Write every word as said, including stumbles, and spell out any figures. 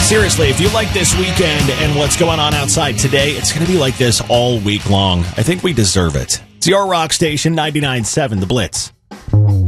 Seriously, if you like this weekend and what's going on outside today, it's going to be like this all week long. I think we deserve it. It's your rock station, ninety-nine point seven, The Blitz.